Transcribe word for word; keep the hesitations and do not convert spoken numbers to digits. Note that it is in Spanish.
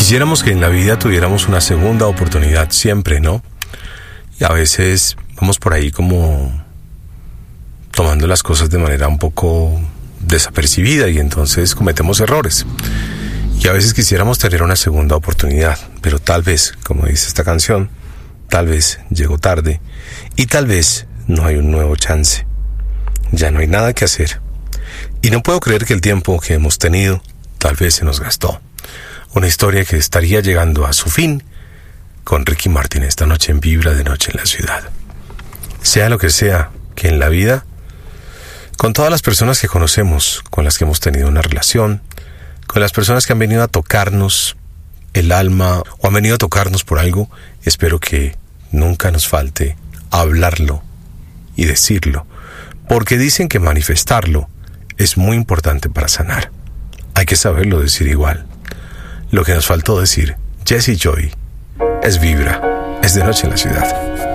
Quisiéramos que en la vida tuviéramos una segunda oportunidad siempre, ¿no? Y a veces vamos por ahí como tomando las cosas de manera un poco desapercibida y entonces cometemos errores. Y a veces quisiéramos tener una segunda oportunidad, pero tal vez, como dice esta canción, tal vez llegó tarde y tal vez no hay un nuevo chance. Ya no hay nada que hacer. Y no puedo creer que el tiempo que hemos tenido tal vez se nos gastó. Una historia que estaría llegando a su fin con Ricky Martin esta noche en Vibra de Noche en la Ciudad. Sea lo que sea que en la vida, con todas las personas que conocemos, con las que hemos tenido una relación, con las personas que han venido a tocarnos el alma o han venido a tocarnos por algo, espero que nunca nos falte hablarlo y decirlo, porque dicen que manifestarlo es muy importante para sanar. Hay que saberlo decir igual. Lo que nos faltó decir, Jesse Joy, es Vibra, es de Noche en la Ciudad.